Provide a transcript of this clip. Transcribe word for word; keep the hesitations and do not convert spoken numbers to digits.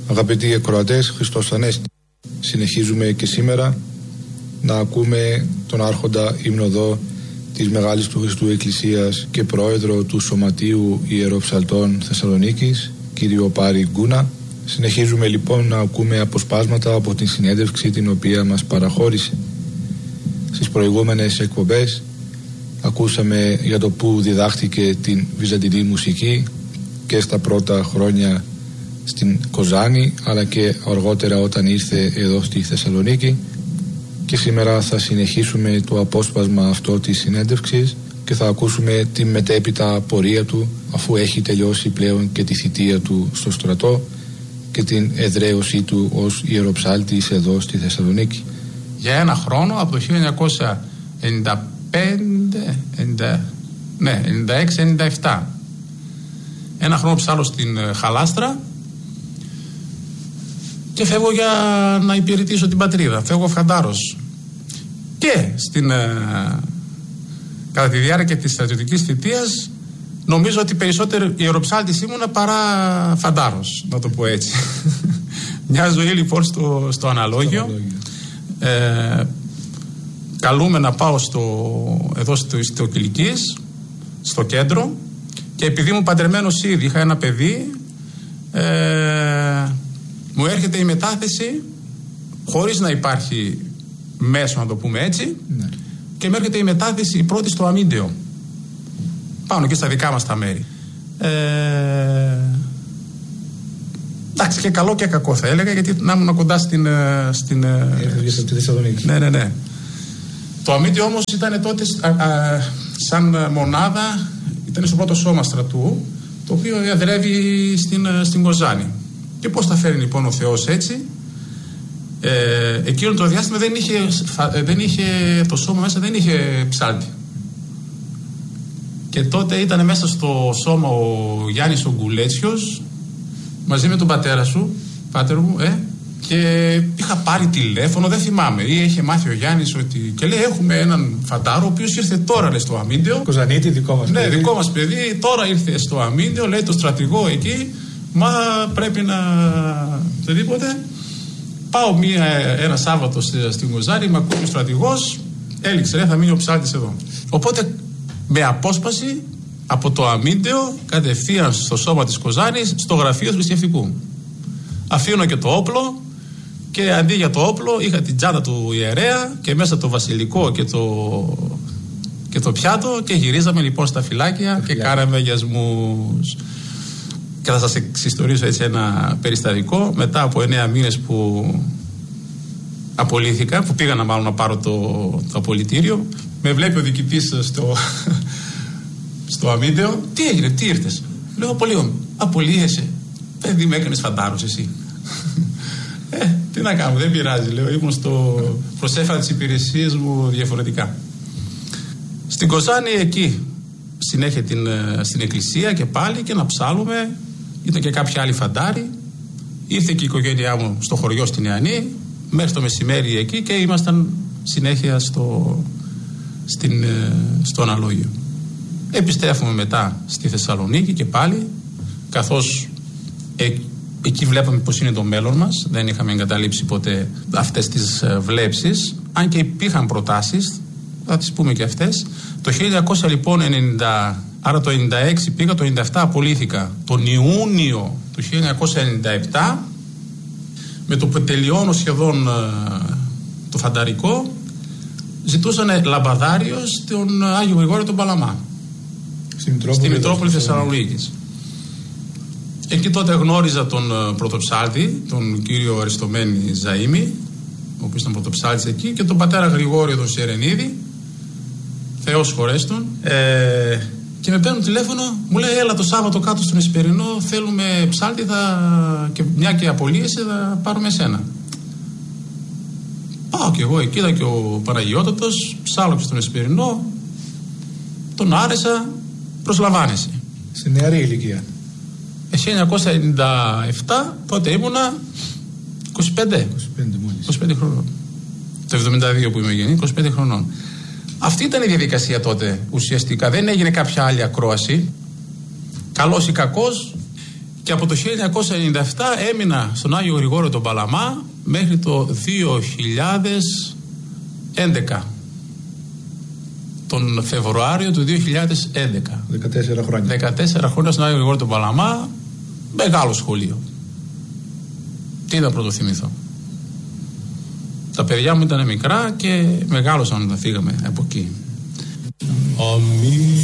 Αγαπητοί ακροατές, Χριστός Ανέστη. Συνεχίζουμε και σήμερα να ακούμε τον Άρχοντα Υμνοδό της Μεγάλης του Χριστού Εκκλησίας και Πρόεδρο του Σωματείου Ιεροψαλτών Θεσσαλονίκης, κύριο Πάρη Γκούνα. Συνεχίζουμε λοιπόν να ακούμε αποσπάσματα από την συνέντευξη την οποία μας παραχώρησε. Στις προηγούμενες εκπομπές ακούσαμε για το που διδάχτηκε την βυζαντινή μουσική και στα πρώτα χρόνια στην Κοζάνη, αλλά και αργότερα όταν ήρθε εδώ στη Θεσσαλονίκη, και σήμερα θα συνεχίσουμε το απόσπασμα αυτό της συνέντευξης και θα ακούσουμε τη μετέπειτα πορεία του, αφού έχει τελειώσει πλέον και τη θητεία του στο στρατό και την εδραίωσή του ως ιεροψάλτης εδώ στη Θεσσαλονίκη. Για ένα χρόνο, από το χίλια εννιακόσια ενενήντα πέντε, ενενήντα, ναι, ενενήντα έξι ενενήντα επτά, ένα χρόνο ψάλλω στην Χαλάστρα και φεύγω για να υπηρετήσω την πατρίδα. Φεύγω φαντάρος. Και στην, ε, κατά τη διάρκεια της στρατιωτικής θητείας νομίζω ότι περισσότερο ιεροψάλτης ήμουνα παρά φαντάρος, να το πω έτσι. Μια ζωή λοιπόν στο, στο αναλόγιο. Ε, καλούμε να πάω στο, εδώ στο, στο Κιλικής, στο κέντρο, και επειδή ήμουν παντρεμένος ήδη, είχα ένα παιδί, ε, μου έρχεται η μετάθεση χωρίς να υπάρχει μέσο, να το πούμε έτσι, ναι. Και μου έρχεται η μετάθεση η πρώτη στο Αμίντεο, πάνω και στα δικά μας τα μέρη. Ε, εντάξει, και καλό και κακό θα έλεγα, γιατί να ήμουν κοντά στην... στην Έφευγες από τη Θεσσαλονίκη. Ναι, ναι, ναι. Το Αμίντεο όμως ήταν τότε α, α, σαν μονάδα, ήταν στο πρώτο σώμα στρατού, το οποίο εδρεύει στην, στην Κοζάνη. Και πώς τα φέρει λοιπόν ο Θεός έτσι? Ε, εκείνο το διάστημα δεν είχε, δεν είχε το σώμα μέσα, δεν είχε ψάλτη. Και τότε ήταν μέσα στο σώμα ο Γιάννης ο Γκουλέτσιος μαζί με τον πατέρα σου, πάτερ μου, ε, και είχα πάρει τηλέφωνο, δεν θυμάμαι, ή είχε μάθει ο Γιάννης ότι, και λέει έχουμε έναν φαντάρο ο οποίος ήρθε τώρα, λέει, στο Αμίντεο. Κοζανίτη, δικό μας ναι, παιδί. Ναι, δικό μας παιδί, τώρα ήρθε στο Αμίντεο, λέει το στρατηγό εκεί, μα πρέπει να οτιδήποτε. Πάω μία, ένα Σάββατο στην Κοζάνη, με ακούει ο στρατηγός, έληξε, ρε, θα μείνει ο ψάλτης εδώ. Οπότε με απόσπαση από το Αμίντεο κατευθείαν στο σώμα της Κοζάνης, στο γραφείο του θρησκευτικού. Αφήνω και το όπλο και αντί για το όπλο είχα την τσάντα του ιερέα και μέσα το βασιλικό και το, και το πιάτο, και γυρίζαμε λοιπόν στα φυλάκια και κάναμε αγιασμούς. Και θα σας εξιστορήσω έτσι ένα περιστατικό. Μετά από εννέα μήνες που απολύθηκα, που πήγα να μάλλον να πάρω το, το απολυτήριο, με βλέπει ο διοικητής στο, στο Αμίντεο. Τι έγινε, τι ήρθες? Λέω απολύομαι. Απολύεσαι? Παιδί, με έκανες φαντάρος εσύ. Ε, τι να κάνω, δεν πειράζει, λέω, ήμουν στο προσέφερα τις υπηρεσίες μου διαφορετικά. Στην Κοζάνη εκεί, συνέχεια την, στην εκκλησία και πάλι, και να ψάλουμε. Ήταν και κάποιοι άλλοι φαντάροι. Ήρθε και η οικογένειά μου στο χωριό στην Ιαννή, μέχρι το μεσημέρι εκεί, και ήμασταν συνέχεια στο, στην, στο αναλόγιο. Επιστρέφουμε μετά στη Θεσσαλονίκη και πάλι, καθώς ε, εκεί βλέπαμε πως είναι το μέλλον μας. Δεν είχαμε εγκαταλείψει ποτέ αυτές τις ε, βλέψεις, αν και υπήρχαν προτάσεις, θα τις πούμε και αυτές. Το χίλια εννιακόσια ενενήντα, άρα το ενενήντα έξι πήγα, το ενενήντα επτά απολύθηκα. Τον Ιούνιο του χίλια εννιακόσια ενενήντα επτά, με το που τελειώνω σχεδόν ε, το φανταρικό, ζητούσαν λαμπαδάριο στον Άγιο Γρηγόριο τον Παλαμά, στη Μητρόπολη, στη Μητρόπολη Θεσσαλονίκης. Εκεί τότε γνώριζα τον uh, πρωτοψάλτη, τον κύριο Αριστομένη Ζαΐμη, ο οποίος ήταν πρωτοψάλτης εκεί, και τον πατέρα Γρηγόριο τον Σερενίδη, Θεός χωρέστον, ε, και με παίρνουν τηλέφωνο, μου λέει έλα το Σάββατο κάτω στον Εσπερινό, θέλουμε ψάλτη, θα, και μια και απολύεσαι, θα πάρουμε εσένα. Πάω κι εγώ εκεί, είδα και ο Παναγιώτατος, ψάλω και στον Εσπερινό, τον άρεσα, προσλαμβάνεσαι. Στη νεαρή ηλικία. χίλια εννιακόσια ενενήντα επτά, τότε ήμουνα είκοσι πέντε. είκοσι πέντε μόλις. είκοσι πέντε χρονών. Το εβδομήντα δύο που είμαι γεννή, είκοσι πέντε χρονών. Αυτή ήταν η διαδικασία τότε ουσιαστικά. Δεν έγινε κάποια άλλη ακρόαση. Καλός ή κακός. Και από το χίλια εννιακόσια ενενήντα επτά έμεινα στον Άγιο Γρηγόριο τον Παλαμά μέχρι το δύο χιλιάδες έντεκα. Τον Φεβρουάριο του δύο χιλιάδες έντεκα. δεκατέσσερα χρόνια. δεκατέσσερα χρόνια στον Άγιο Γρηγόριο τον Παλαμά, μεγάλο σχολείο. Τι να πρωτοθυμηθώ. Τα παιδιά μου ήταν μικρά και μεγάλωσαν όταν φύγαμε από εκεί. Αμήν.